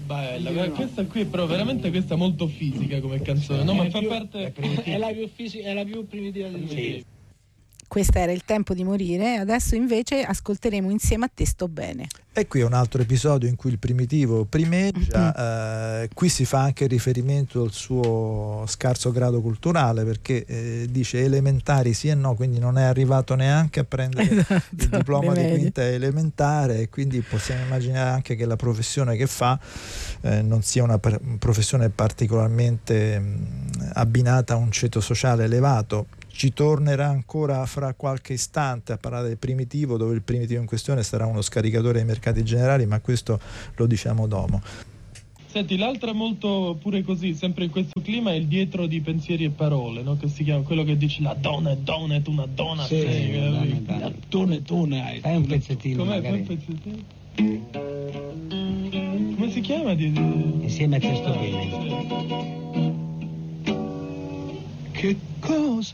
bella, questa qui però veramente questa è molto fisica come canzone, no? Ma fa parte è la più fisica, è la più primitiva del Sì. Questa era Il tempo di morire, adesso invece ascolteremo Insieme a te sto bene. E qui è un altro episodio in cui il primitivo primeggia, qui si fa anche riferimento al suo scarso grado culturale, perché dice elementari sì e no, quindi non è arrivato neanche a prendere il diploma di quinta elementare, e quindi possiamo immaginare anche che la professione che fa non sia una professione particolarmente abbinata a un ceto sociale elevato. Ci tornerà ancora fra qualche istante a parlare del primitivo, dove il primitivo in questione sarà uno scaricatore dei mercati generali, ma questo lo diciamo dopo. Senti, l'altra molto pure così, sempre in questo clima, è il dietro di pensieri e parole, no? Che si chiama quello che dici la donna è donna, tu una donna sei. La tone hai. Fai un pezzettino. Com'è? Magari. Fai un pezzettino? Come si chiama? Insieme a te sto bene. Che cosa?